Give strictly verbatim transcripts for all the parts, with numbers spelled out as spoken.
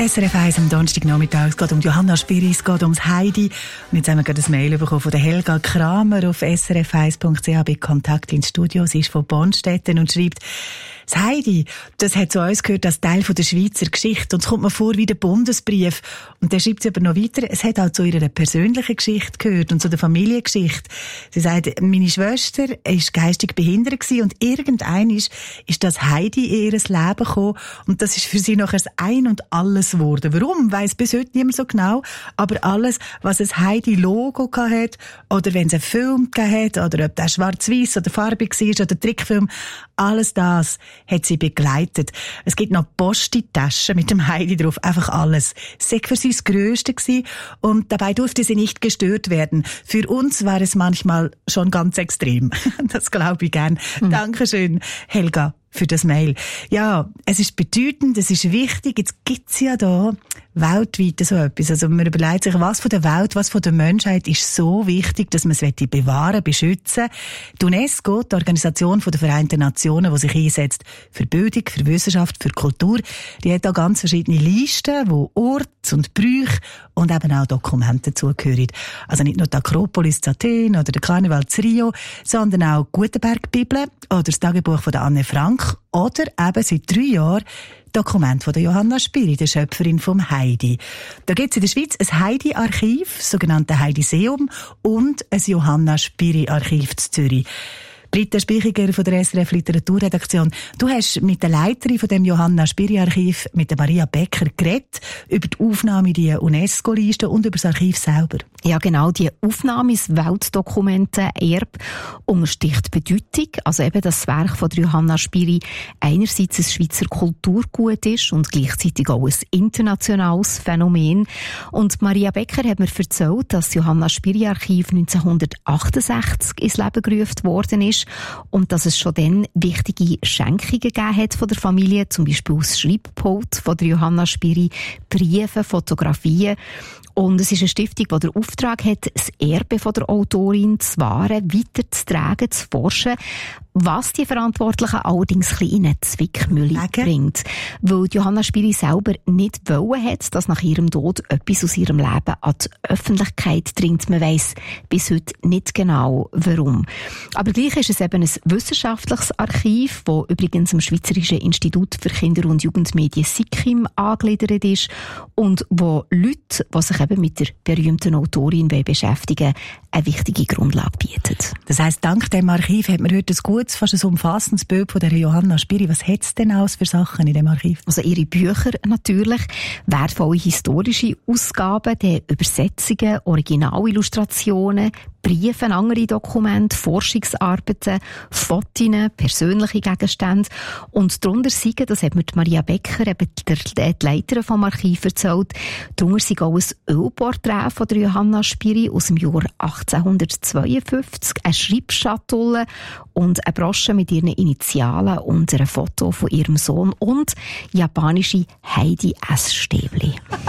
S R F eins am Donnerstagnachmittag. Es geht um Johanna Spyri, es geht ums Heidi. Und jetzt haben wir gerade ein Mail bekommen von der Helga Kramer auf s r f eins punkt c h bei Kontakt ins Studio. Sie ist von Bonstetten und schreibt: Das Heidi, das hat zu uns gehört als Teil von der Schweizer Geschichte. Und es kommt mir vor wie der Bundesbrief. Und dann schreibt sie aber noch weiter, es hat auch zu ihrer persönlichen Geschichte gehört und zu der Familiengeschichte. Sie sagt, meine Schwester war geistig behindert gewesen und irgendein ist, ist das Heidi in ihr Leben gekommen. Und das ist für sie nachher das Ein und Alles geworden. Warum? Weiss bis heute niemand so genau. Aber alles, was ein Heidi-Logo hat, oder wenn es einen Film hat, oder ob der schwarz-weiß oder farbig war, oder Trickfilm, alles das hat sie begleitet. Es gibt noch Posti-Taschen mit dem Heidi drauf, einfach alles. Es war für sie das Grösste gewesen und dabei durfte sie nicht gestört werden. Für uns war es manchmal schon ganz extrem. Das glaube ich gern. Mhm. Dankeschön, Helga, für das Mail. Ja, es ist bedeutend, es ist wichtig. Jetzt gibt's ja da weltweit so etwas. Also man überlegt sich, was von der Welt, was von der Menschheit ist so wichtig, dass man es bewahren, beschützen. Die UNESCO, die Organisation der Vereinten Nationen, die sich einsetzt für Bildung, für Wissenschaft, für Kultur, die hat da ganz verschiedene Listen, wo Orte und Brüche und eben auch Dokumente dazugehören. Also nicht nur die Akropolis zu Athen oder der Karneval zu Rio, sondern auch die Gutenberg-Bibel oder das Tagebuch von der Anne Frank oder eben seit drei Jahren Dokument von der Johanna Spyri, der Schöpferin vom Heidi. Da gibt es in der Schweiz ein Heidi-Archiv, das sogenannte Heidiseum, und ein Johanna Spyri-Archiv in Zürich. Britta Spichiger von der S R F Literaturredaktion. Du hast mit der Leiterin von dem Johanna Spyri-Archiv, mit der Maria Becker, geredet über die Aufnahme in die UNESCO-Liste und über das Archiv selber. Ja, genau. Die Aufnahme ins Weltdokumentenerbe unterstricht die Bedeutung, also eben, dass das Werk von der Johanna Spyri einerseits ein Schweizer Kulturgut ist und gleichzeitig auch ein internationales Phänomen. Und Maria Becker hat mir erzählt, dass das Johanna Spyri-Archiv neunzehnhundertachtundsechzig ins Leben gerufen worden ist und dass es schon dann wichtige Schenkungen gegeben hat von der Familie, zum Beispiel aus Schreibpult von der Johanna Spyri, Briefe, Fotografien. Und es ist eine Stiftung, die den Auftrag hat, das Erbe von der Autorin zu wahren, weiterzutragen, zu forschen, was die Verantwortlichen allerdings ein bisschen in eine Zwickmühle bringt. Weil Johanna Spyri selber nicht wollen hat, dass nach ihrem Tod etwas aus ihrem Leben an die Öffentlichkeit dringt. Man weiss bis heute nicht genau, warum. Aber gleich ist es eben ein wissenschaftliches Archiv, das übrigens am Schweizerischen Institut für Kinder- und Jugendmedien SIKIM angegliedert ist und wo Leute, die sich eben mit der berühmten Autorin beschäftigen, eine wichtige Grundlage bietet. Das heisst, dank dem Archiv hat man heute ein gutes, fast ein umfassendes Bild von der Johanna Spyri. Was hat es denn alles für Sachen in dem Archiv? Also ihre Bücher natürlich, wertvolle historische Ausgaben, die Übersetzungen, Originalillustrationen, Briefe, andere Dokumente, Forschungsarbeiten, Fotos, persönliche Gegenstände. Und darunter sind, das hat mir Maria Becker, eben die Leiterin vom Archiv, erzählt, darunter sind auch ein Ölporträt von der Johanna Spyri aus dem Jahr achtzehnhundertzweiundfünfzig, eine Schreibschatulle und eine Brosche mit ihren Initialen und ein Foto von ihrem Sohn und japanische Heidi-Essstäbli.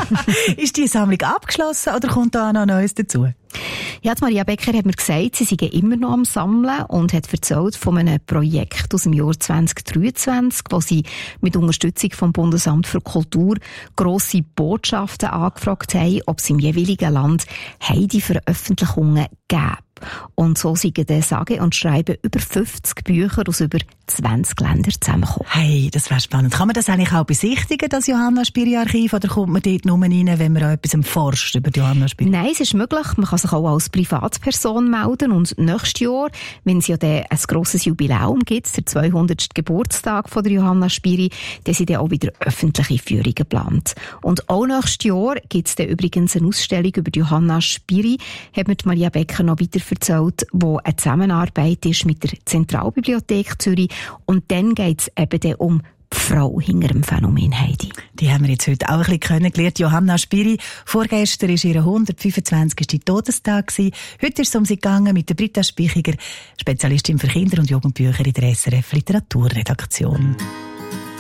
Ist die Sammlung abgeschlossen oder kommt da noch Neues dazu? Ja, die Maria Becker hat mir gesagt, sie seien immer noch am Sammeln und hat erzählt von einem Projekt aus dem Jahr zwanzig dreiundzwanzig, wo sie mit Unterstützung vom Bundesamt für Kultur grosse Botschaften angefragt haben, ob es im jeweiligen Land Heidi-Veröffentlichungen gäbe. Und so sind dann sage und schreiben über fünfzig Bücher aus über zwanzig Ländern zusammengekommen. Hey, das wäre spannend. Kann man das eigentlich auch besichtigen, das Johanna Spyri-Archiv, oder kommt man dort nur rein, wenn man auch etwas forscht über die Johanna Spyri? Nein, es ist möglich. Man kann sich auch als Privatperson melden und nächstes Jahr, wenn es ja dann ein grosses Jubiläum gibt, der zweihundertsten Geburtstag von der Johanna Spyri, dann sind dann auch wieder öffentliche Führungen geplant. Und auch nächstes Jahr gibt es dann übrigens eine Ausstellung über die Johanna Spyri, hat mir Maria Becker noch weiter erzählt, wo eine Zusammenarbeit ist mit der Zentralbibliothek Zürich. Und dann geht es eben dann um die Frau hinter dem Phänomen Heidi. Die haben wir jetzt heute auch ein bisschen kennengelernt. Johanna Spyri. Vorgestern war ihr hundertfünfundzwanzigster Todestag. Heute ist es um sie gegangen mit der Britta Spichiger, Spezialistin für Kinder- und Jugendbücher in der S R F Literaturredaktion.